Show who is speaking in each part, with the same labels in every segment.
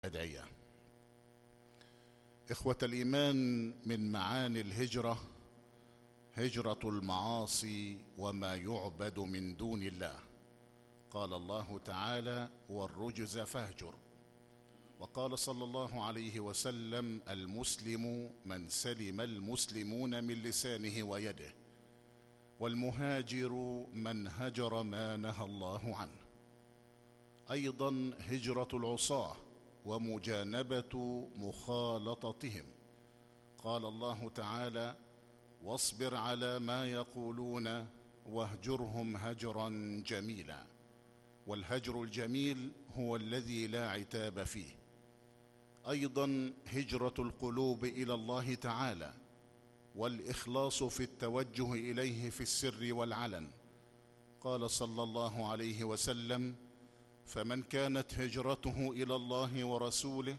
Speaker 1: أدعية. إخوة الإيمان، من معاني الهجرة هجرة المعاصي وما يعبد من دون الله. قال الله تعالى: والرجز فاهجر. وقال صلى الله عليه وسلم: المسلم من سلم المسلمون من لسانه ويده، والمهاجر من هجر ما نهى الله عنه. أيضا هجرة العصاة ومجانبة مخالطتهم. قال الله تعالى: واصبر على ما يقولون واهجرهم هجرا جميلا. والهجر الجميل هو الذي لا عتاب فيه. أيضا هجرة القلوب إلى الله تعالى، والإخلاص في التوجه إليه في السر والعلن. قال صلى الله عليه وسلم: فمن كانت هجرته إلى الله ورسوله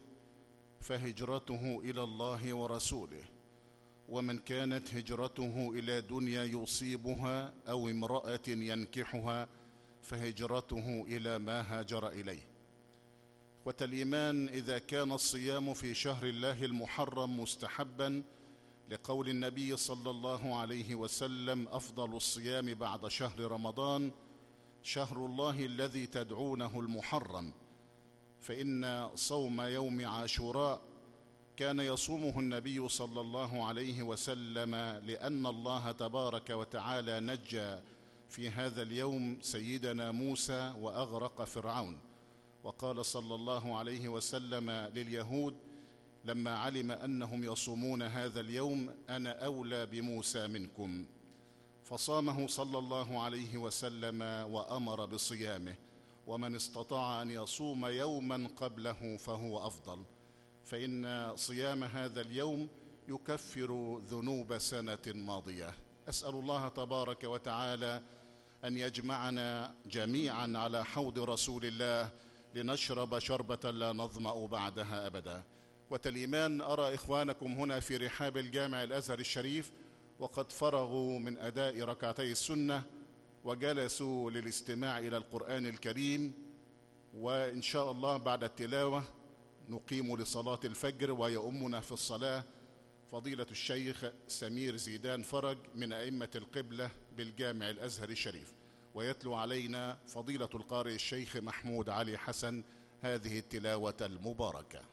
Speaker 1: فهجرته إلى الله ورسوله، ومن كانت هجرته إلى دنيا يصيبها أو امرأة ينكحها فهجرته إلى ما هاجر إليه. إخوة الإيمان، إذا كان الصيام في شهر الله المحرم مستحبا لقول النبي صلى الله عليه وسلم: أفضل الصيام بعد شهر رمضان شهر الله الذي تدعونه المحرم، فإن صوم يوم عاشوراء كان يصومه النبي صلى الله عليه وسلم لأن الله تبارك وتعالى نجى في هذا اليوم سيدنا موسى وأغرق فرعون. وقال صلى الله عليه وسلم لليهود لما علم أنهم يصومون هذا اليوم: أنا أولى بموسى منكم. فصامه صلى الله عليه وسلم وأمر بصيامه، ومن استطاع أن يصوم يوما قبله فهو أفضل، فإن صيام هذا اليوم يكفر ذنوب سنة ماضية. أسأل الله تبارك وتعالى أن يجمعنا جميعا على حوض رسول الله لنشرب شربة لا نظمأ بعدها أبدا. والإيمان، أرى إخوانكم هنا في رحاب الجامع الأزهر الشريف وقد فرغوا من أداء ركعتي السنة وجلسوا للاستماع إلى القرآن الكريم، وإن شاء الله بعد التلاوة نقيم لصلاة الفجر، ويؤمنا في الصلاة فضيلة الشيخ سمير زيدان فرج من أئمة القبلة بالجامع الأزهر الشريف، ويتلو علينا فضيلة القارئ الشيخ محمود علي حسن هذه التلاوة المباركة.